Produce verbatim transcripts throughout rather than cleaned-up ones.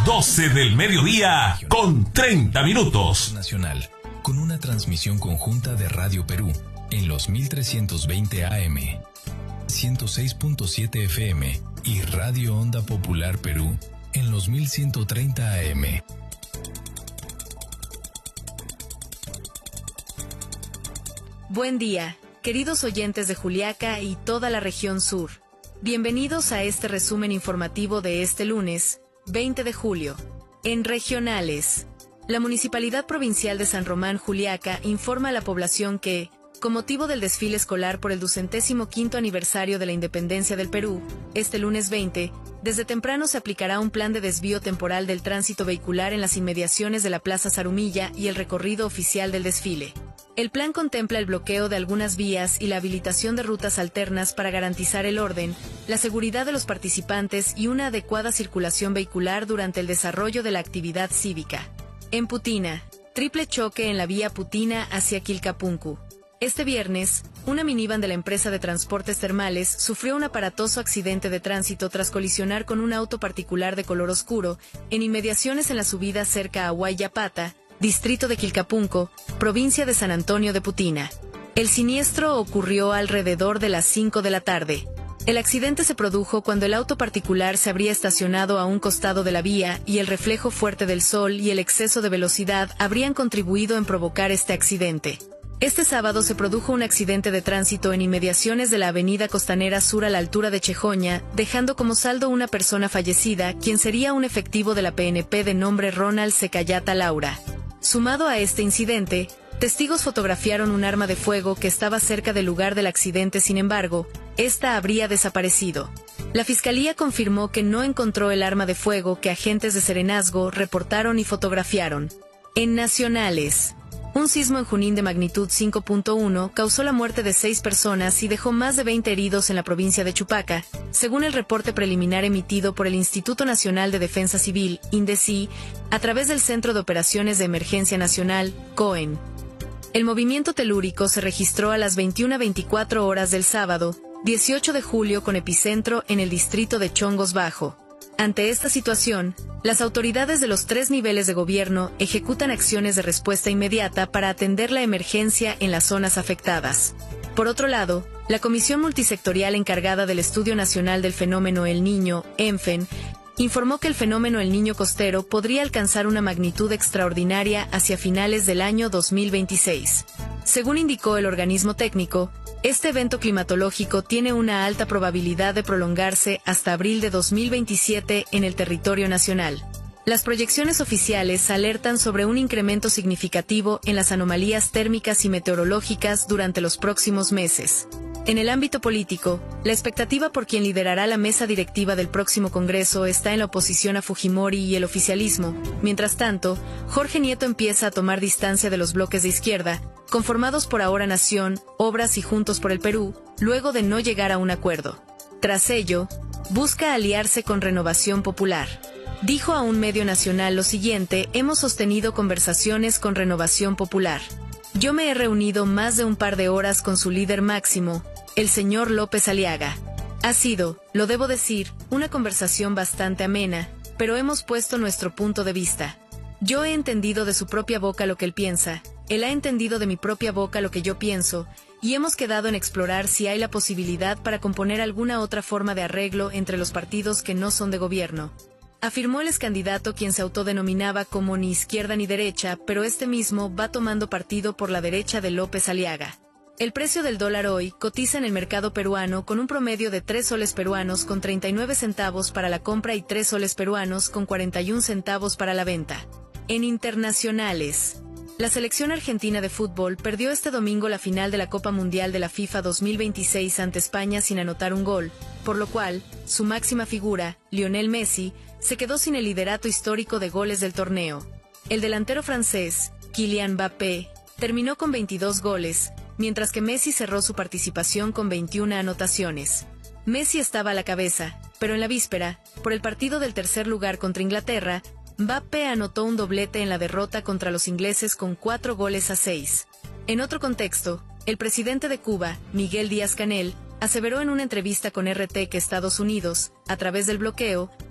doce del mediodía con treinta minutos. Nacional, con una transmisión conjunta de Radio Perú en los mil trescientos veinte A M, ciento seis punto siete F M y Radio Onda Popular Perú en los mil ciento treinta A M. Buen día, queridos oyentes de Juliaca y toda la región sur. Bienvenidos a este resumen informativo de este lunes, veinte de julio. En regionales, la Municipalidad Provincial de San Román Juliaca informa a la población que, con motivo del desfile escolar por el ducentésimo quinto aniversario de la independencia del Perú, este lunes veinte, desde temprano se aplicará un plan de desvío temporal del tránsito vehicular en las inmediaciones de la Plaza Zarumilla y el recorrido oficial del desfile. El plan contempla el bloqueo de algunas vías y la habilitación de rutas alternas para garantizar el orden, la seguridad de los participantes y una adecuada circulación vehicular durante el desarrollo de la actividad cívica. En Putina, triple choque en la vía Putina hacia Quilcapuncu. Este viernes, una minivan de la empresa de transportes termales sufrió un aparatoso accidente de tránsito tras colisionar con un auto particular de color oscuro en inmediaciones en la subida cerca a Huayllapata, distrito de Quilcapunco, provincia de San Antonio de Putina. El siniestro ocurrió alrededor de las cinco de la tarde. El accidente se produjo cuando el auto particular se habría estacionado a un costado de la vía y el reflejo fuerte del sol y el exceso de velocidad habrían contribuido en provocar este accidente. Este sábado se produjo un accidente de tránsito en inmediaciones de la avenida Costanera Sur a la altura de Chejoña, dejando como saldo una persona fallecida, quien sería un efectivo de la P N P de nombre Ronald Secayata Laura. Sumado a este incidente, testigos fotografiaron un arma de fuego que estaba cerca del lugar del accidente, sin embargo, esta habría desaparecido. La Fiscalía confirmó que no encontró el arma de fuego que agentes de Serenazgo reportaron y fotografiaron. En nacionales, un sismo en Junín de magnitud cinco punto uno causó la muerte de seis personas y dejó más de veinte heridos en la provincia de Chupaca, según el reporte preliminar emitido por el Instituto Nacional de Defensa Civil, INDECI, a través del Centro de Operaciones de Emergencia Nacional, COEN. El movimiento telúrico se registró a las veintiuna veinticuatro horas del sábado, dieciocho de julio, con epicentro en el distrito de Chongos Bajo. Ante esta situación, las autoridades de los tres niveles de gobierno ejecutan acciones de respuesta inmediata para atender la emergencia en las zonas afectadas. Por otro lado, la Comisión Multisectorial encargada del Estudio Nacional del Fenómeno El Niño, ENFEN, informó que el fenómeno El Niño costero podría alcanzar una magnitud extraordinaria hacia finales del año dos mil veintiséis. Según indicó el organismo técnico, este evento climatológico tiene una alta probabilidad de prolongarse hasta abril de dos mil veintisiete en el territorio nacional. Las proyecciones oficiales alertan sobre un incremento significativo en las anomalías térmicas y meteorológicas durante los próximos meses. En el ámbito político, la expectativa por quien liderará la mesa directiva del próximo Congreso está en la oposición a Fujimori y el oficialismo. Mientras tanto, Jorge Nieto empieza a tomar distancia de los bloques de izquierda, conformados por Ahora Nación, Obras y Juntos por el Perú, luego de no llegar a un acuerdo. Tras ello, busca aliarse con Renovación Popular. Dijo a un medio nacional lo siguiente: hemos sostenido conversaciones con Renovación Popular. Yo me he reunido más de un par de horas con su líder máximo, el señor López Aliaga. Ha sido, lo debo decir, una conversación bastante amena, pero hemos puesto nuestro punto de vista. Yo he entendido de su propia boca lo que él piensa, él ha entendido de mi propia boca lo que yo pienso, y hemos quedado en explorar si hay la posibilidad para componer alguna otra forma de arreglo entre los partidos que no son de gobierno. Afirmó el excandidato, quien se autodenominaba como ni izquierda ni derecha, pero este mismo va tomando partido por la derecha de López Aliaga. El precio del dólar hoy cotiza en el mercado peruano con un promedio de tres soles peruanos con treinta y nueve centavos para la compra y tres soles peruanos con cuarenta y un centavos para la venta. En internacionales, la selección argentina de fútbol perdió este domingo la final de la Copa Mundial de la FIFA dos mil veintiséis ante España sin anotar un gol, por lo cual, su máxima figura, Lionel Messi, se quedó sin el liderato histórico de goles del torneo. El delantero francés, Kylian Mbappé, terminó con veintidós goles, mientras que Messi cerró su participación con veintiuna anotaciones. Messi estaba a la cabeza, pero en la víspera, por el partido del tercer lugar contra Inglaterra, Mbappé anotó un doblete en la derrota contra los ingleses con cuatro goles a seis. En otro contexto, el presidente de Cuba, Miguel Díaz-Canel, aseveró en una entrevista con R T que Estados Unidos, a través del bloqueo,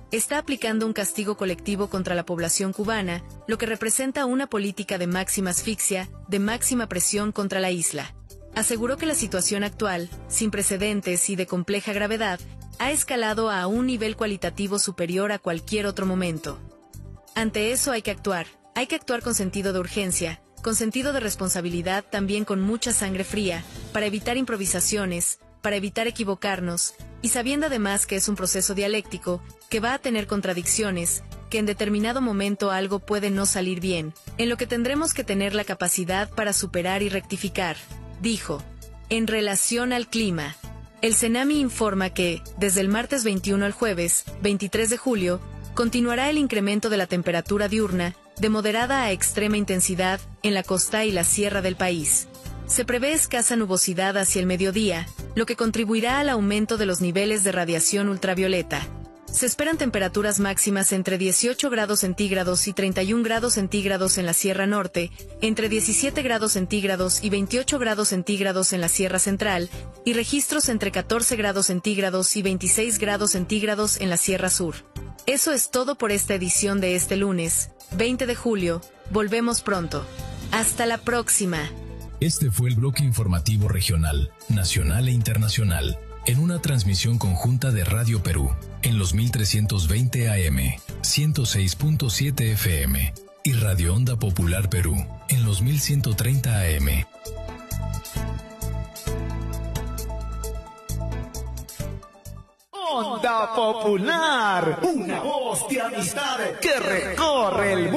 está aplicando un castigo colectivo contra la población cubana, lo que representa una política de máxima asfixia, de máxima presión contra la isla. Aseguró que la situación actual, sin precedentes y de compleja gravedad, ha escalado a un nivel cualitativo superior a cualquier otro momento. Ante eso hay que actuar, hay que actuar con sentido de urgencia, con sentido de responsabilidad, también con mucha sangre fría, para evitar improvisaciones, para evitar equivocarnos, y sabiendo además que es un proceso dialéctico, que va a tener contradicciones, que en determinado momento algo puede no salir bien, en lo que tendremos que tener la capacidad para superar y rectificar, dijo. En relación al clima, el CENAMI informa que, desde el martes veintiuno al jueves, veintitrés de julio, continuará el incremento de la temperatura diurna, de moderada a extrema intensidad, en la costa y la sierra del país. Se prevé escasa nubosidad hacia el mediodía, lo que contribuirá al aumento de los niveles de radiación ultravioleta. Se esperan temperaturas máximas entre dieciocho grados centígrados y treinta y un grados centígrados en la Sierra Norte, entre diecisiete grados centígrados y veintiocho grados centígrados en la Sierra Central, y registros entre catorce grados centígrados y veintiséis grados centígrados en la Sierra Sur. Eso es todo por esta edición de este lunes, veinte de julio. Volvemos pronto. Hasta la próxima. Este fue el bloque informativo regional, nacional e internacional, en una transmisión conjunta de Radio Perú, en los mil trescientos veinte A M, ciento seis punto siete F M, y Radio Onda Popular Perú, en los mil ciento treinta A M. Onda Popular, una voz de amistad que recorre el mundo.